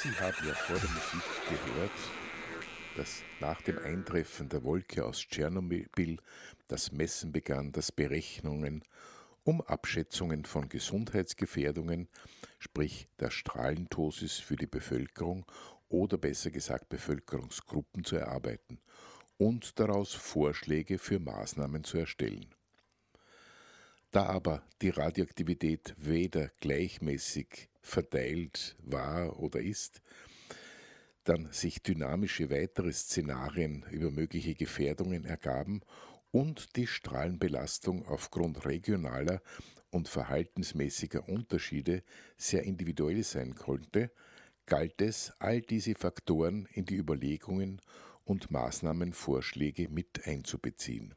Sie haben ja vor der Musik gehört, dass nach dem Eintreffen der Wolke aus Tschernobyl das Messen begann, das Berechnungen um Abschätzungen von Gesundheitsgefährdungen, sprich der Strahlendosis für die Bevölkerung oder besser gesagt Bevölkerungsgruppen zu erarbeiten und daraus Vorschläge für Maßnahmen zu erstellen. Da aber die Radioaktivität weder gleichmäßig verteilt war oder ist, dann sich dynamische weitere Szenarien über mögliche Gefährdungen ergaben und die Strahlenbelastung aufgrund regionaler und verhaltensmäßiger Unterschiede sehr individuell sein konnte, galt es, all diese Faktoren in die Überlegungen und Maßnahmenvorschläge mit einzubeziehen.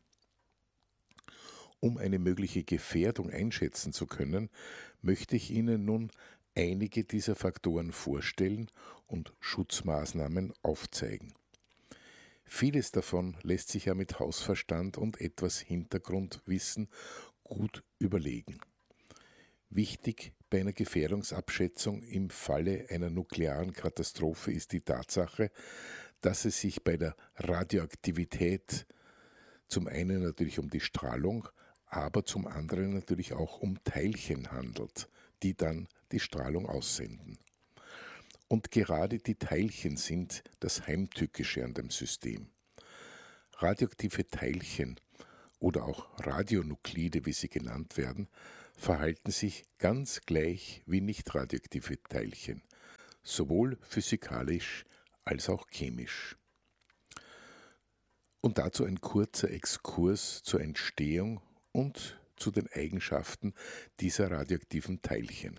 Um eine mögliche Gefährdung einschätzen zu können, möchte ich Ihnen nun einige dieser Faktoren vorstellen und Schutzmaßnahmen aufzeigen. Vieles davon lässt sich ja mit Hausverstand und etwas Hintergrundwissen gut überlegen. Wichtig bei einer Gefährdungsabschätzung im Falle einer nuklearen Katastrophe ist die Tatsache, dass es sich bei der Radioaktivität zum einen natürlich um die Strahlung, aber zum anderen natürlich auch um Teilchen handelt, die dann die Strahlung aussenden. Und gerade die Teilchen sind das Heimtückische an dem System. Radioaktive Teilchen oder auch Radionuklide, wie sie genannt werden, verhalten sich ganz gleich wie nicht radioaktive Teilchen, sowohl physikalisch als auch chemisch. Und dazu ein kurzer Exkurs zur Entstehung und zu den Eigenschaften dieser radioaktiven Teilchen.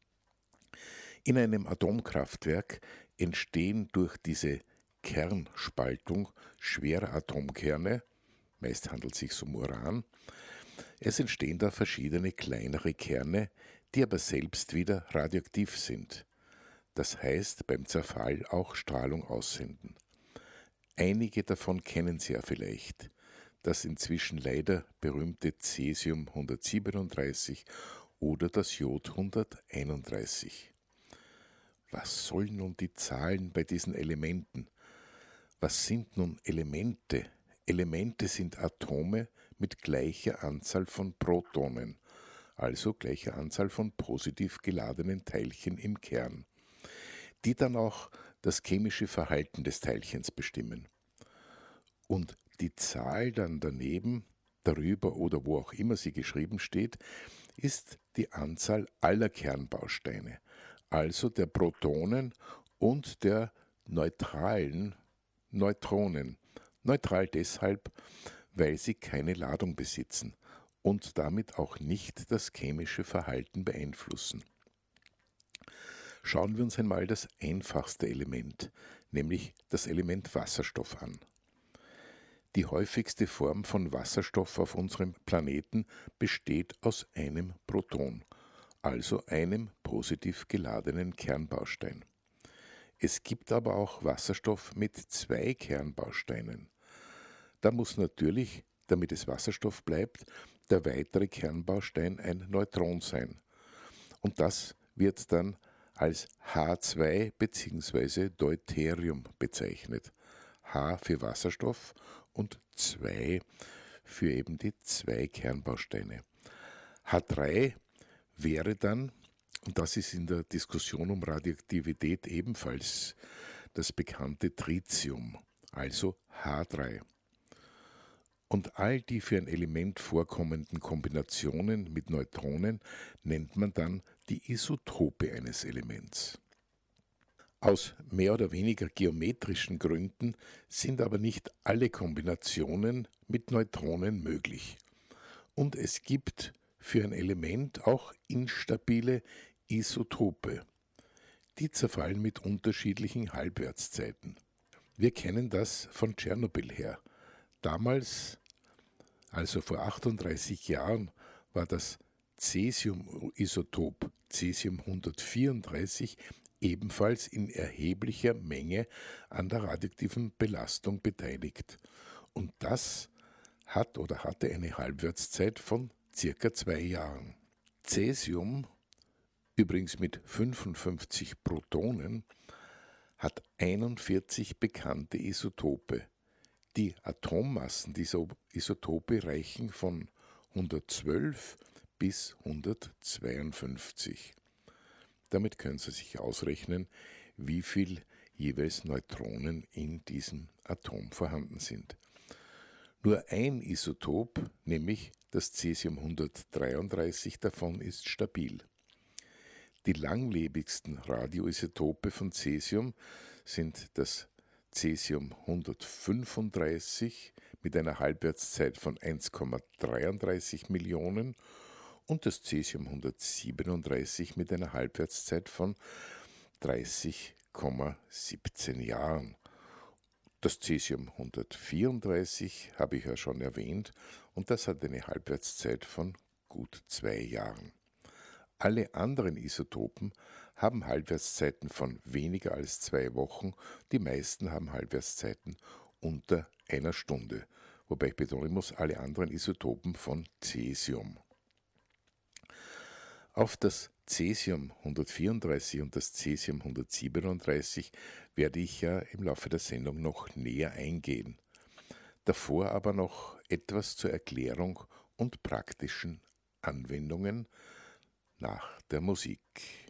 In einem Atomkraftwerk entstehen durch diese Kernspaltung schwerer Atomkerne, meist handelt es sich um Uran. Es entstehen da verschiedene kleinere Kerne, die aber selbst wieder radioaktiv sind. Das heißt, beim Zerfall auch Strahlung aussenden. Einige davon kennen Sie ja vielleicht. Das inzwischen leider berühmte Cäsium 137 oder das Jod 131. Was sollen nun die Zahlen bei diesen Elementen? Was sind nun Elemente? Elemente sind Atome mit gleicher Anzahl von Protonen, also gleicher Anzahl von positiv geladenen Teilchen im Kern, die dann auch das chemische Verhalten des Teilchens bestimmen. Und die Zahl dann daneben, darüber oder wo auch immer sie geschrieben steht, ist die Anzahl aller Kernbausteine, also der Protonen und der neutralen Neutronen. Neutral deshalb, weil sie keine Ladung besitzen und damit auch nicht das chemische Verhalten beeinflussen. Schauen wir uns einmal das einfachste Element, nämlich das Element Wasserstoff an. Die häufigste Form von Wasserstoff auf unserem Planeten besteht aus einem Proton, also einem positiv geladenen Kernbaustein. Es gibt aber auch Wasserstoff mit 2 Kernbausteinen. Da muss natürlich, damit es Wasserstoff bleibt, der weitere Kernbaustein ein Neutron sein. Und das wird dann als H2 bzw. Deuterium bezeichnet. H für Wasserstoff und 2 für eben die 2 Kernbausteine. H3 wäre dann, und das ist in der Diskussion um Radioaktivität ebenfalls das bekannte Tritium, also H3. Und all die für ein Element vorkommenden Kombinationen mit Neutronen nennt man dann die Isotope eines Elements. Aus mehr oder weniger geometrischen Gründen sind aber nicht alle Kombinationen mit Neutronen möglich. Und es gibt für ein Element auch instabile Isotope. Die zerfallen mit unterschiedlichen Halbwertszeiten. Wir kennen das von Tschernobyl her. Damals, also vor 38 Jahren, war das Cäsium-Isotop Cäsium 134 ebenfalls in erheblicher Menge an der radioaktiven Belastung beteiligt. Und das hat oder hatte eine Halbwertszeit von circa 2 Jahren. Cäsium, übrigens mit 55 Protonen, hat 41 bekannte Isotope. Die Atommassen dieser Isotope reichen von 112 bis 152. Damit können Sie sich ausrechnen, wie viel jeweils Neutronen in diesem Atom vorhanden sind. Nur ein Isotop, nämlich das Cäsium 133 davon, ist stabil. Die langlebigsten Radioisotope von Cäsium sind das Cäsium 135 mit einer Halbwertszeit von 1,33 Millionen und das Cäsium 137 mit einer Halbwertszeit von 30,17 Jahren. Das Cäsium 134 habe ich ja schon erwähnt und das hat eine Halbwertszeit von gut 2 Jahren. Alle anderen Isotopen haben Halbwertszeiten von weniger als 2 Wochen, die meisten haben Halbwertszeiten unter einer Stunde, wobei ich betonen muss, alle anderen Isotopen von Cäsium. Auf das Cäsium 134 und das Cäsium 137 werde ich ja im Laufe der Sendung noch näher eingehen. Davor aber noch etwas zur Erklärung und praktischen Anwendungen nach der Musik.